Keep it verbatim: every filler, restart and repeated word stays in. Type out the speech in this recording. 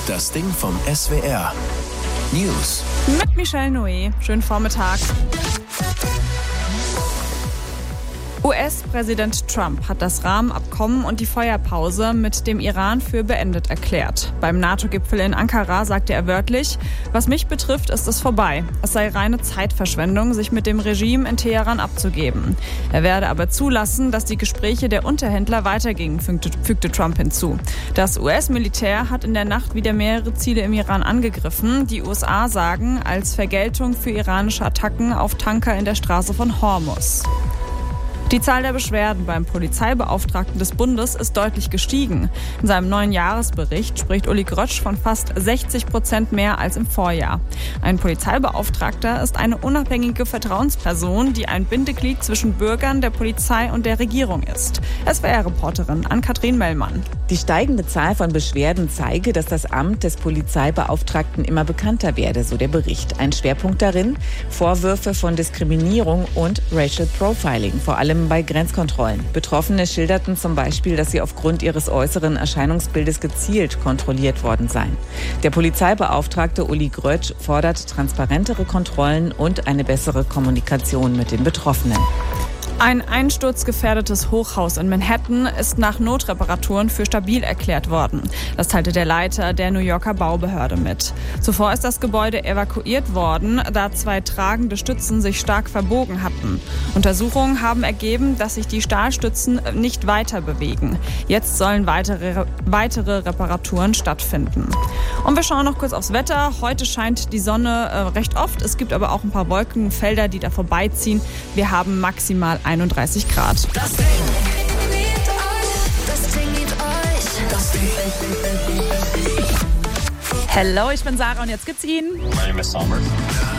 Das Ding vom S W R. News. Mit Michelle Noé. Schönen Vormittag. U S-Präsident Trump hat das Rahmenabkommen und die Feuerpause mit dem Iran für beendet erklärt. Beim NATO-Gipfel in Ankara sagte er wörtlich: Was mich betrifft, ist es vorbei. Es sei reine Zeitverschwendung, sich mit dem Regime in Teheran abzugeben. Er werde aber zulassen, dass die Gespräche der Unterhändler weitergingen, fügte, fügte Trump hinzu. Das U S-Militär hat in der Nacht wieder mehrere Ziele im Iran angegriffen. Die U S A sagen, als Vergeltung für iranische Attacken auf Tanker in der Straße von Hormuz. Die Zahl der Beschwerden beim Polizeibeauftragten des Bundes ist deutlich gestiegen. In seinem neuen Jahresbericht spricht Uli Grötsch von fast sechzig Prozent mehr als im Vorjahr. Ein Polizeibeauftragter ist eine unabhängige Vertrauensperson, die ein Bindeglied zwischen Bürgern, der Polizei und der Regierung ist. S W R-Reporterin Ann-Kathrin Mellmann. Die steigende Zahl von Beschwerden zeige, dass das Amt des Polizeibeauftragten immer bekannter werde, so der Bericht. Ein Schwerpunkt darin: Vorwürfe von Diskriminierung und Racial Profiling, vor allem bei Grenzkontrollen. Betroffene schilderten zum Beispiel, dass sie aufgrund ihres äußeren Erscheinungsbildes gezielt kontrolliert worden seien. Der Polizeibeauftragte Uli Grötsch fordert transparentere Kontrollen und eine bessere Kommunikation mit den Betroffenen. Ein einsturzgefährdetes Hochhaus in Manhattan ist nach Notreparaturen für stabil erklärt worden. Das teilte der Leiter der New Yorker Baubehörde mit. Zuvor ist das Gebäude evakuiert worden, da zwei tragende Stützen sich stark verbogen hatten. Untersuchungen haben ergeben, dass sich die Stahlstützen nicht weiter bewegen. Jetzt sollen weitere, weitere Reparaturen stattfinden. Und wir schauen noch kurz aufs Wetter. Heute scheint die Sonne äh, recht oft. Es gibt aber auch ein paar Wolkenfelder, die da vorbeiziehen. Wir haben maximal einunddreißig Grad. Das Ding liebt euch, das Ding liebt euch, das Ding. Hello, ich bin Sarah und jetzt gibt's ihn. My name is Sommer.